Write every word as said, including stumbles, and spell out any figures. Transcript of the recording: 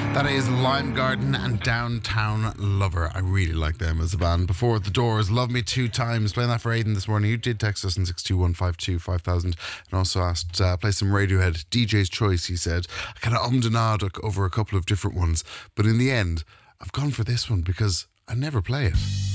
That is Lime Garden and Downtown Lover. I really like them as a band. Before the Doors, Love Me Two Times. Playing that for Aidan this morning. You did text us in six two one five two five thousand and also asked, uh, play some Radiohead. D J's choice, he said. I kind of ummed and ahed over a couple of different ones, but in the end, I've gone for this one because I never play it.